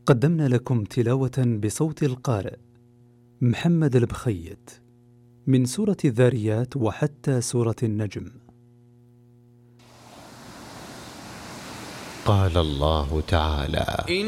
قدمنا لكم تلاوة بصوت القارئ محمد البخيت من سورة الذاريات وحتى سورة النجم. قال الله تعالى: